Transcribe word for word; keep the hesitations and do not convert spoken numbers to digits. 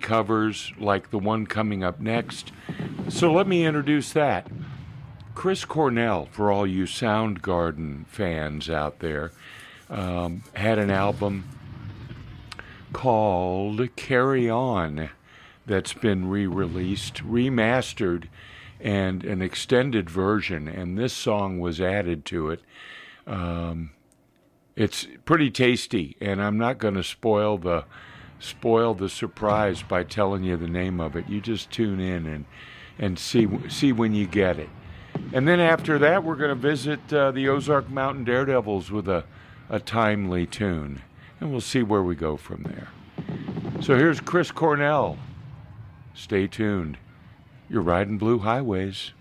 covers like the one coming up next. So let me introduce that. Chris Cornell, for all you Soundgarden fans out there, um, had an album called Carry On that's been re-released, remastered, and an extended version, and this song was added to it. Um, it's pretty tasty, and I'm not going to spoil the spoil the surprise by telling you the name of it. You just tune in and and see see when you get it. And then after that, we're going to visit uh, the Ozark Mountain Daredevils with a, a timely tune, and we'll see where we go from there. So here's Chris Cornell. Stay tuned. You're riding Blue Highways.